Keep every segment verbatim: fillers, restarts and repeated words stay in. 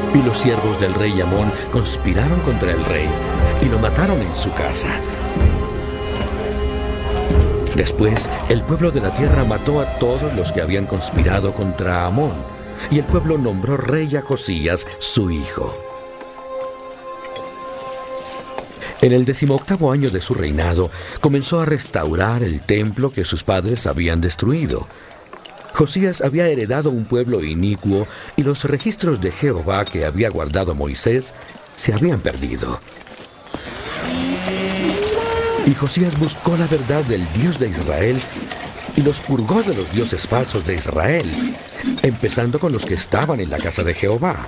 Y los siervos del rey Amón conspiraron contra el rey y lo mataron en su casa. Después, el pueblo de la tierra mató a todos los que habían conspirado contra Amón, y el pueblo nombró rey a Josías, su hijo. En el decimoctavo año de su reinado, comenzó a restaurar el templo que sus padres habían destruido. Josías había heredado un pueblo inicuo, y los registros de Jehová que había guardado Moisés se habían perdido. Y Josías buscó la verdad del Dios de Israel y los purgó de los dioses falsos de Israel, empezando con los que estaban en la casa de Jehová.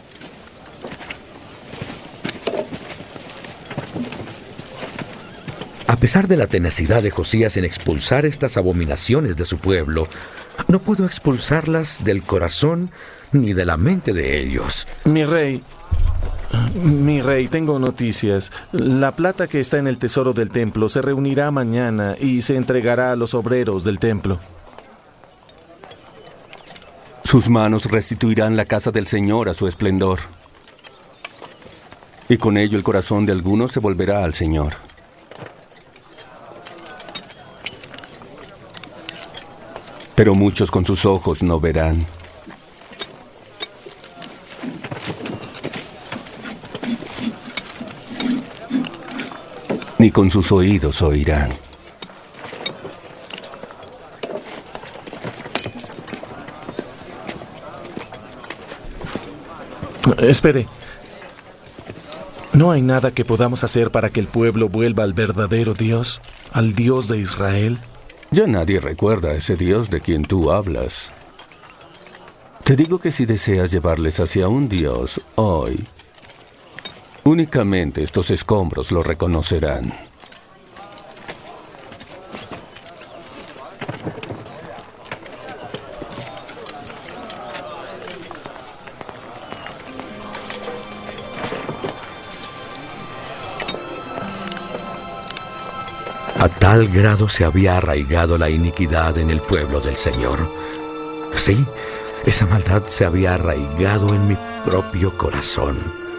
A pesar de la tenacidad de Josías en expulsar estas abominaciones de su pueblo, no pudo expulsarlas del corazón ni de la mente de ellos. Mi rey, mi rey, tengo noticias. La plata que está en el tesoro del templo se reunirá mañana y se entregará a los obreros del templo. Sus manos restituirán la casa del Señor a su esplendor. Y con ello el corazón de algunos se volverá al Señor. Pero muchos con sus ojos no verán. Ni con sus oídos oirán. Espere. ¿No hay nada que podamos hacer para que el pueblo vuelva al verdadero Dios, al Dios de Israel? Ya nadie recuerda a ese Dios de quien tú hablas. Te digo que si deseas llevarles hacia un Dios hoy, únicamente estos escombros lo reconocerán. A tal grado se había arraigado la iniquidad en el pueblo del Señor. Sí, esa maldad se había arraigado en mi propio corazón.